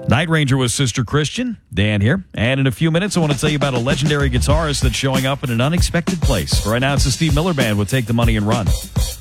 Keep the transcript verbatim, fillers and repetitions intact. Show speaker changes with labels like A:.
A: Night Ranger was Sister Christian. Dan here. And in a few minutes, I want to tell you about a legendary guitarist that's showing up in an unexpected place. Right now, it's the Steve Miller Band with Take the Money and Run.